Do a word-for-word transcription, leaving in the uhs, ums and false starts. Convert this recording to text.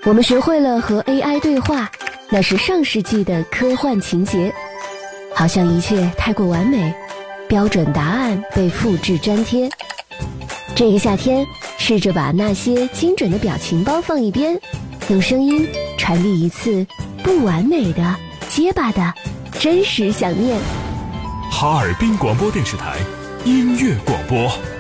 我们学会了和 A I 对话，那是上世纪的科幻情节。好像一切太过完美，标准答案被复制粘贴。这个夏天，试着把那些精准的表情包放一边，用声音传递一次不完美的、结巴的真实想念。 哈尔滨广播电视台音乐广播。